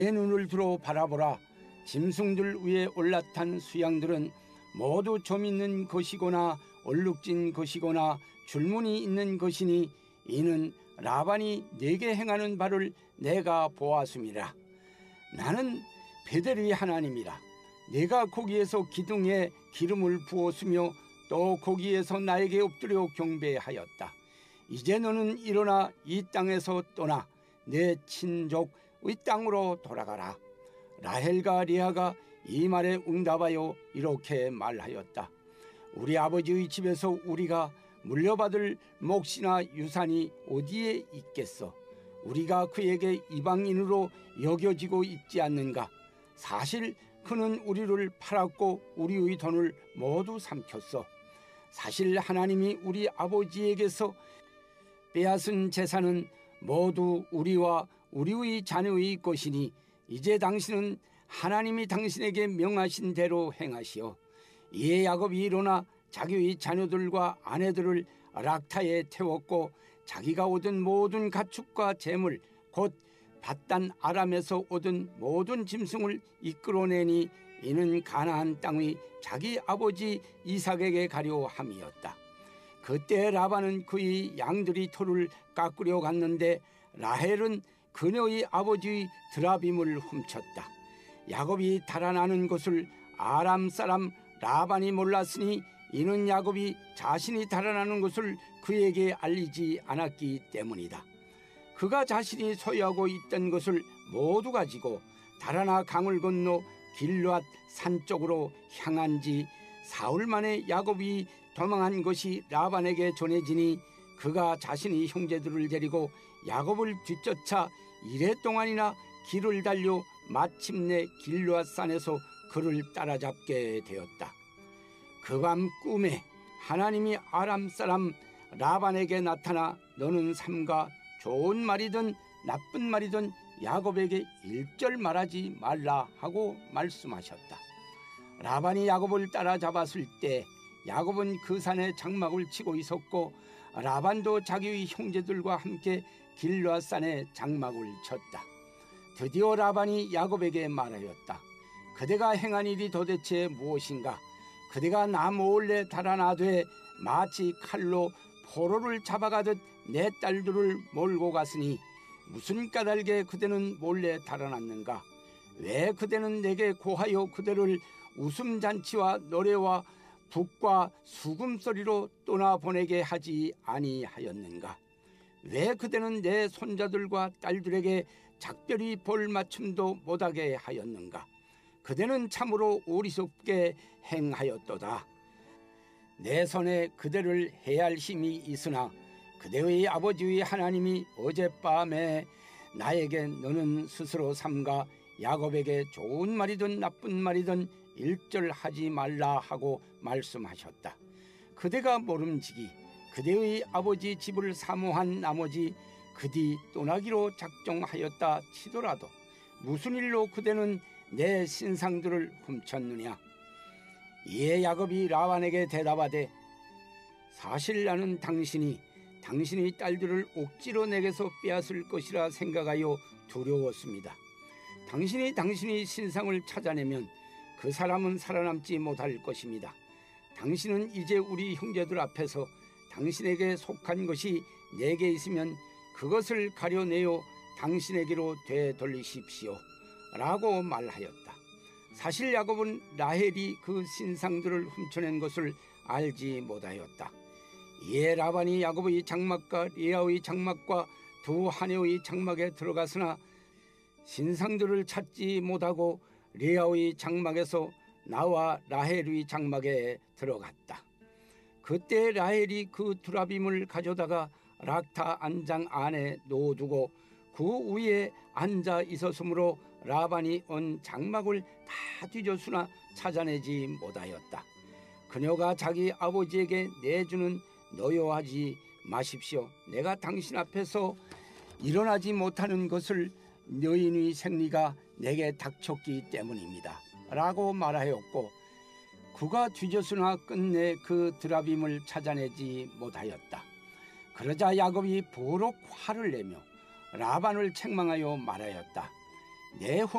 내 눈을 들어 바라보라. 짐승들 위에 올라탄 수양들은 모두 좀 있는 것이거나 얼룩진 것이거나 줄무늬 있는 것이니 이는 라반이 내게 행하는 바를 내가 보았음이라. 나는 베델의 하나님이라. 내가 거기에서 기둥에 기름을 부었으며 또 거기에서 나에게 엎드려 경배하였다. 이제 너는 일어나 이 땅에서 떠나 내 친족의 땅으로 돌아가라. 라헬과 레아가 이 말에 응답하여 이렇게 말하였다. 우리 아버지의 집에서 우리가 물려받을 몫이나 유산이 어디에 있겠어? 우리가 그에게 이방인으로 여겨지고 있지 않는가? 사실 그는 우리를 팔았고 우리의 돈을 모두 삼켰어. 사실 하나님이 우리 아버지에게서 빼앗은 재산은 모두 우리와 우리의 자녀의 것이니 이제 당신은 하나님이 당신에게 명하신 대로 행하시오. 이에 야곱이 일어나 자기의 자녀들과 아내들을 락타에 태웠고 자기가 얻은 모든 가축과 재물 곧 밧단 아람에서 얻은 모든 짐승을 이끌어내니 이는 가나안 땅의 자기 아버지 이삭에게 가려 함이었다. 그때 라반은 그의 양들이 털을 깎으려 갔는데 라헬은 그녀의 아버지의 드라빔을 훔쳤다. 야곱이 달아나는 것을 아람 사람 라반이 몰랐으니 이는 야곱이 자신이 달아나는 것을 그에게 알리지 않았기 때문이다. 그가 자신이 소유하고 있던 것을 모두 가지고 달아나 강을 건너 길르앗 산 쪽으로 향한 지 사흘 만에 야곱이 도망한 것이 라반에게 전해지니 그가 자신의 형제들을 데리고 야곱을 뒤쫓아 이레 동안이나 길을 달려 마침내 길르앗 산에서 그를 따라잡게 되었다. 그 밤 꿈에 하나님이 아람 사람 라반에게 나타나 너는 삼가 좋은 말이든 나쁜 말이든 야곱에게 일절 말하지 말라 하고 말씀하셨다. 라반이 야곱을 따라잡았을 때 야곱은 그 산에 장막을 치고 있었고 라반도 자기의 형제들과 함께 길르앗 산에 장막을 쳤다. 드디어 라반이 야곱에게 말하였다. 그대가 행한 일이 도대체 무엇인가? 그대가 나 몰래 달아나되 마치 칼로 포로를 잡아가듯 내 딸들을 몰고 갔으니 무슨 까닭에 그대는 몰래 달아났는가? 왜 그대는 내게 고하여 그대를 웃음잔치와 노래와 북과 수금소리로 떠나보내게 하지 아니하였는가? 왜 그대는 내 손자들과 딸들에게 작별히 볼맞춤도 못하게 하였는가? 그대는 참으로 어리석게 행하였도다. 내 손에 그대를 해할 힘이 있으나 그대의 아버지의 하나님이 어젯밤에 나에게 너는 스스로 삼가 야곱에게 좋은 말이든 나쁜 말이든 일절하지 말라 하고 말씀하셨다. 그대가 모름지기 그대의 아버지 집을 사모한 나머지 그뒤 떠나기로 작정하였다 치더라도 무슨 일로 그대는 내 신상들을 훔쳤느냐? 이에 야곱이 라반에게 대답하되 사실 나는 당신이 딸들을 억지로 내게서 빼앗을 것이라 생각하여 두려웠습니다. 당신이 신상을 찾아내면 그 사람은 살아남지 못할 것입니다. 당신은 이제 우리 형제들 앞에서 당신에게 속한 것이 내게 있으면 그것을 가려내어 당신에게로 되돌리십시오 라고 말하였다. 사실 야곱은 라헬이 그 신상들을 훔쳐낸 것을 알지 못하였다. 이에 라반이 야곱의 장막과 레아의 장막과 두 하녀의 장막에 들어갔으나 신상들을 찾지 못하고 레아의 장막에서 나와 라헬의 장막에 들어갔다. 그때 라헬이 그 두라빔을 가져다가 락타 안장 안에 놓아두고 그 위에 앉아 있었으므로 라반이 온 장막을 다 뒤졌으나 찾아내지 못하였다. 그녀가 자기 아버지에게 내주는 노여하지 마십시오. 내가 당신 앞에서 일어나지 못하는 것을 여인의 생리가 내게 닥쳤기 때문입니다 라고 말하였고 그가 뒤졌으나 끝내 그 드라빔을 찾아내지 못하였다. 그러자 야곱이 버럭 화를 내며 라반을 책망하여 말하였다. 내